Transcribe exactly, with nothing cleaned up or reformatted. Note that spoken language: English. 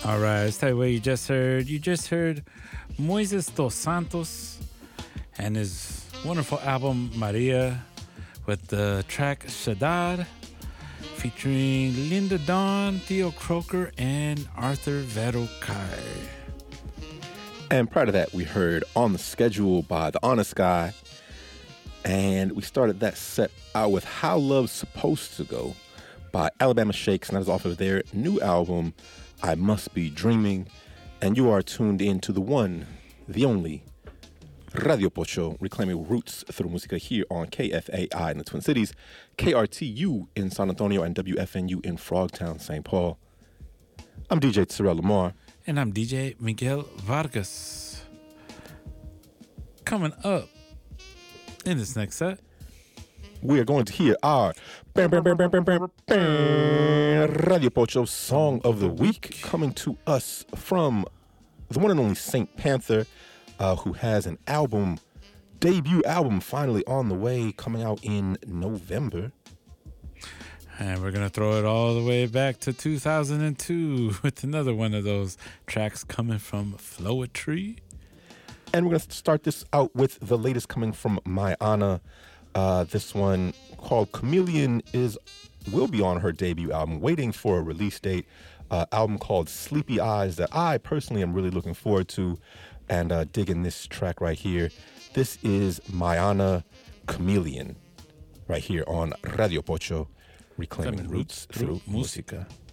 All right, let's tell you what you just heard. You just heard Moises dos Santos and his wonderful album Maria with the track Shadad featuring Linda Dawn, Theo Croker, and Arthur Verocai. And prior to that, we heard On the Schedule by The Honest Guy. And we started that set out with How Love's Supposed to Go by Alabama Shakes, and that is off of their new album, I Must Be Dreaming. And you are tuned in to the one, the only, Radio Pocho, reclaiming roots through música here on K F A I in the Twin Cities, K R T U in San Antonio, and W F N U in Frogtown, Saint Paul. I'm D J Terrell Lamar. And I'm D J Miguel Vargas. Coming up in this next set, we are going to hear our bam, bam, bam, bam, bam, bam, bam, Radio Pocho Song of the Week, coming to us from the one and only Saint Panther, uh, who has an album, debut album finally on the way, coming out in November. And we're going to throw it all the way back to two thousand two with another one of those tracks coming from Floetry. And we're going to start this out with the latest coming from Mayana. Uh, this one called Chameleon is will be on her debut album, waiting for a release date. Uh, album called Sleepy Eyes that I personally am really looking forward to, and uh, digging this track right here. This is Mayana Chameleon right here on Radio Pocho, reclaiming roots through música.